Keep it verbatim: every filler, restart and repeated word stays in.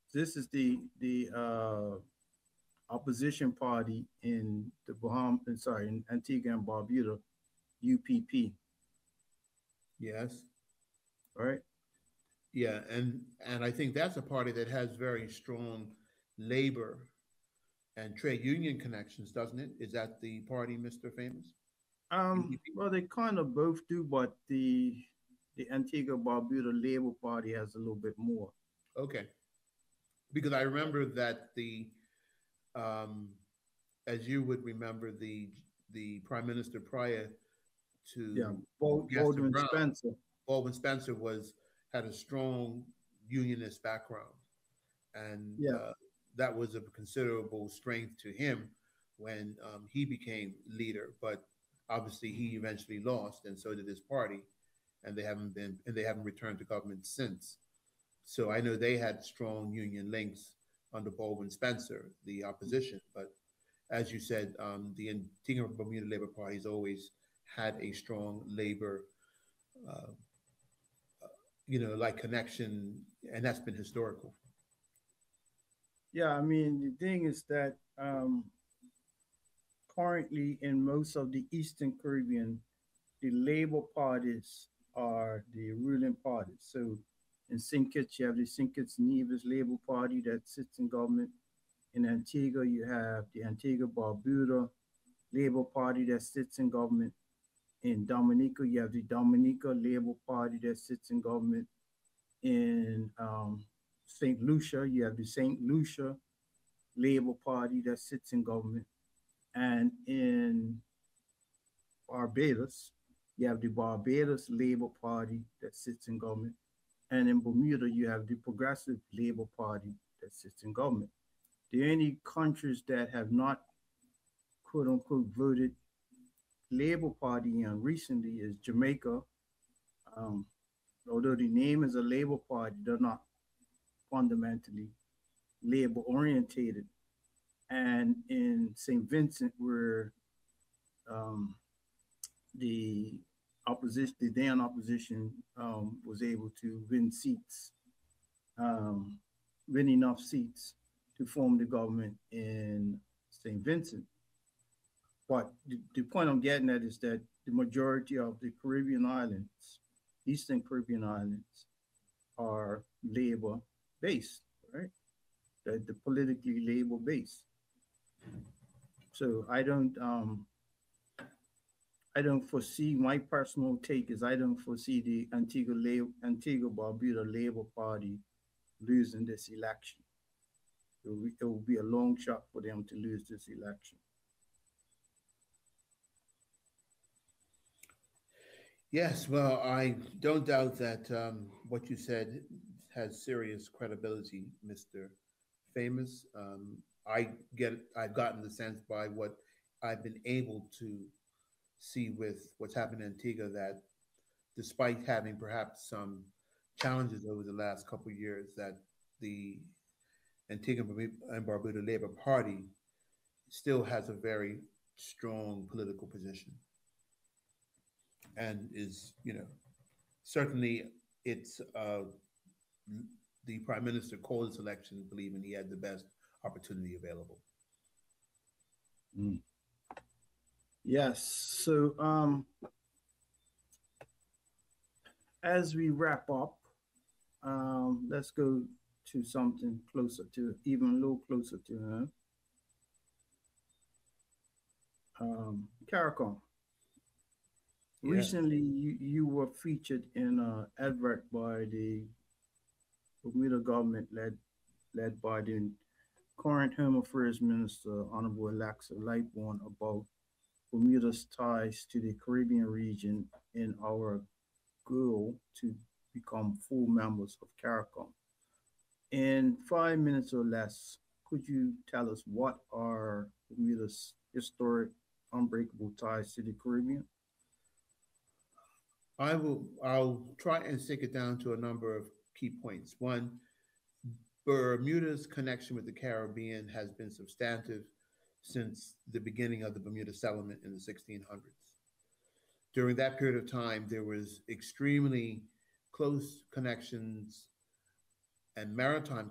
This is the the uh, opposition party in the Bahamas. Sorry, in Antigua and Barbuda, U P P. Yes. Right. Yeah, and and I think that's a party that has very strong labor and trade union connections, doesn't it? Is that the party, Mister Famous? Um. U P P? Well, they kind of both do, but the the Antigua Barbuda Labour Party has a little bit more. Okay, because I remember that the um, as you would remember the the prime minister prior Yeah. to Bald, Gaston Baldwin Brown, Spencer. Baldwin Spencer was had a strong unionist background, and Yeah. uh, that was of considerable strength to him when um, he became leader. But obviously, he eventually lost, and so did his party, and they haven't been and they haven't returned to government since. So I know they had strong union links under Baldwin Spencer, the opposition. But as you said, um, the Antigua Bermuda Labor Party has always had a strong labor, uh, you know, like connection, and that's been historical. Yeah. I mean, the thing is that um, currently in most of the Eastern Caribbean, the Labour parties are the ruling parties. So in Saint Kitts, you have the Saint Kitts Nevis Labour Party that sits in government. In Antigua, you have the Antigua Barbuda Labour Party that sits in government. In Dominica, you have the Dominica Labour Party that sits in government. In um, Saint Lucia, you have the Saint Lucia Labour Party that sits in government. And in Barbados, you have the Barbados Labour Party that sits in government. And in Bermuda, you have the Progressive Labour Party that sits in government. The only countries that have not, quote unquote, voted Labour Party in recently is Jamaica. Um, Although the name is a Labour Party, they're not fundamentally Labour orientated. And in Saint Vincent, where um, the opposition, the then opposition, um, was able to win seats, um, win enough seats to form the government in Saint Vincent. But the, the point I'm getting at is that the majority of the Caribbean islands, Eastern Caribbean islands, are labor based, right? The, the politically labor based. So I don't, um, I don't foresee. My personal take is I don't foresee the Antigua Antigua Barbuda Labor Party losing this election. It will, be, it will be a long shot for them to lose this election. Yes, well, I don't doubt that um, what you said has serious credibility, Mister Famous. Um, I get, I've gotten the sense by what I've been able to see with what's happened in Antigua that despite having perhaps some challenges over the last couple of years, that the Antigua and Barbuda Labor Party still has a very strong political position and is, you know, certainly it's uh, the prime minister called this election believing he had the best opportunity available. Mm. Yes. So um, as we wrap up, um, let's go to something closer to, even a little closer to him. Um, CARICOM. Yes. Recently, you, you were featured in an advert by the Bermuda government led led by the current Home Affairs Minister, Honorable Alexa Lightbourne, about Bermuda's ties to the Caribbean region and our goal to become full members of CARICOM. In five minutes or less, could you tell us what are Bermuda's historic, unbreakable ties to the Caribbean? I will. I'll try and stick it down to a number of key points. One, Bermuda's connection with the Caribbean has been substantive since the beginning of the Bermuda settlement in the sixteen hundreds. During that period of time, there was extremely close connections and maritime